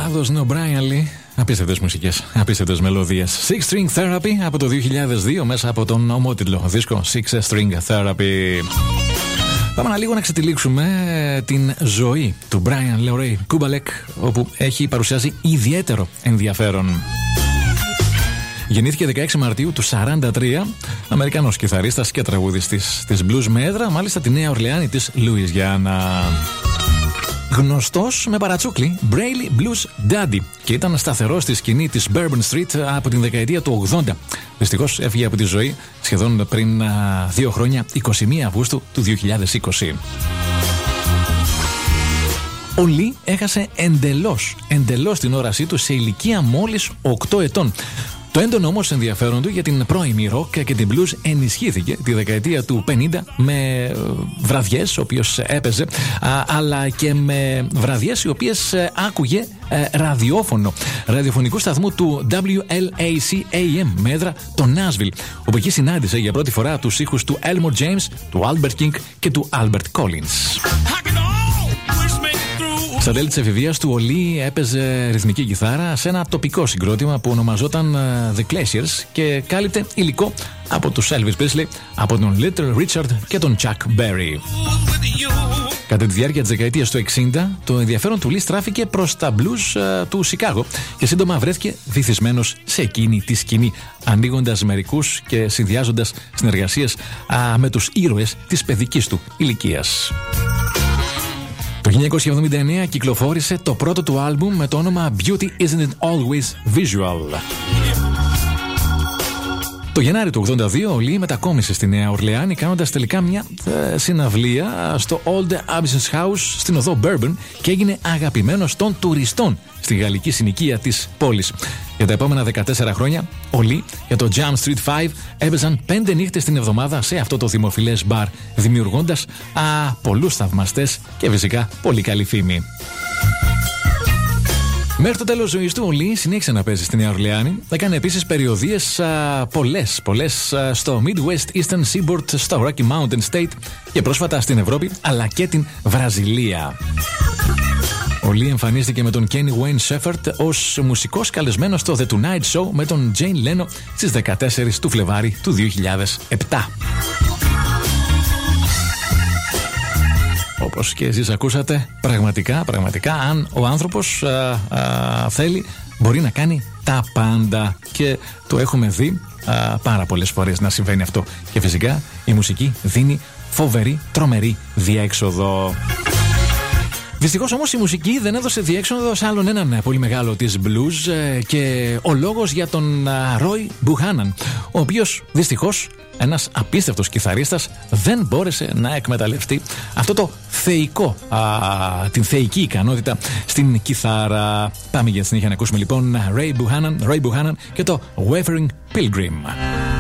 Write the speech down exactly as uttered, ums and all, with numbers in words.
κλάδος, ναι, ο Brian Lee. Απίστευτες μουσικές, απίστευτες μελωδίες. Six String Therapy από το δύο χιλιάδες δύο μέσα από τον ομότιτλο δίσκο Six String Therapy. Πάμε να λίγο να ξετυλίξουμε την ζωή του Brian Lee Kubalek, όπου έχει παρουσιάσει ιδιαίτερο ενδιαφέρον. Γεννήθηκε δεκαέξι Μαρτίου του σαράντα τρία, Αμερικανός κιθαρίστας και τραγουδιστής της blues με έδρα, μάλιστα τη Νέα Ορλεάνη της Λουιζιάννα. Γνωστός με παρατσούκλι Braille Blues Daddy και ήταν σταθερός στη σκηνή της Bourbon Street από την δεκαετία του ογδόντα. Δυστυχώς έφυγε από τη ζωή σχεδόν πριν δύο χρόνια, εικοστή πρώτη Αυγούστου του δύο χιλιάδες είκοσι. Ο Λι έχασε εντελώς, εντελώς την όρασή του σε ηλικία μόλις οκτώ ετών. Το έντονο όμως ενδιαφέρον του για την πρώιμη ροκ και την blues ενισχύθηκε τη δεκαετία του πενήντα με βραδιές, οι οποίες έπαιζε, αλλά και με βραδιές οι οποίες άκουγε ραδιόφωνο, ραδιοφωνικού σταθμού του ντάμπλιου ελ έι σι έι εμ με έδρα το Νάσβιλ, όπου εκεί συνάντησε για πρώτη φορά τους ήχους του Elmore James, του Albert King και του Albert Collins. Στα τέλη της εφηβείας του, ο Λι έπαιζε ρυθμική κιθάρα σε ένα τοπικό συγκρότημα που ονομαζόταν The Glaciers και κάλυπτε υλικό από τους Elvis Presley, από τον Little Richard και τον Chuck Berry. Κατά τη διάρκεια της δεκαετίας του εξήντα, το ενδιαφέρον του Λι στράφηκε προς τα blues uh, του Σικάγο και σύντομα βρέθηκε βυθισμένος σε εκείνη τη σκηνή, ανοίγοντας μερικούς και συνδυάζοντας συνεργασίες uh, με τους ήρωες της παιδικής του ηλικίας. Το χίλια εννιακόσια εβδομήντα εννέα κυκλοφόρησε το πρώτο του άλμπουμ με το όνομα Beauty Isn't It Always Visual. Το Γενάρη του ογδόντα δύο ο Λι μετακόμισε στη Νέα Ορλεάνη, κάνοντας τελικά μια ε, συναυλία στο Old Abbey's House στην οδό Bourbon και έγινε αγαπημένος των τουριστών στη γαλλική συνοικία της πόλης. Για τα επόμενα δεκατέσσερα χρόνια, ο Λι για το Jam Street πέντε έπαιζαν πέντε νύχτες την εβδομάδα σε αυτό το δημοφιλές μπαρ, δημιουργώντας α, πολλούς θαυμαστές και φυσικά πολύ καλή φήμη. Μέχρι το τέλος ζωής του, ο Λι συνέχισε να παίζει στη Νέα Ορλεάνη. Έκανε επίσης περιοδίες α, πολλές, πολλές α, στο Midwest Eastern Seaboard, στο Rocky Mountain State και πρόσφατα στην Ευρώπη, αλλά και την Βραζιλία. Ο Λι εμφανίστηκε με τον Kenny Wayne Shepherd ως μουσικός καλεσμένος στο The Tonight Show με τον Jane Leno στις δεκατέσσερις του Φλεβάρι του δύο χιλιάδες επτά. Όπως και εσείς ακούσατε, πραγματικά, πραγματικά, αν ο άνθρωπος α, α, θέλει, μπορεί να κάνει τα πάντα και το έχουμε δει α, πάρα πολλές φορές να συμβαίνει αυτό. Και φυσικά η μουσική δίνει φοβερή, τρομερή διέξοδο. Δυστυχώς όμως η μουσική δεν έδωσε διέξοδο σε άλλον έναν πολύ μεγάλο της blues και ο λόγος για τον Roy Buchanan, ο οποίος δυστυχώς, ένας απίστευτος κιθαρίστας, δεν μπόρεσε να εκμεταλλευτεί αυτό το θεϊκό, α, την θεϊκή ικανότητα στην κιθάρα. Πάμε για τη συνέχεια να ακούσουμε λοιπόν Ray Buchanan, Roy Buchanan και το Wavering Pilgrim.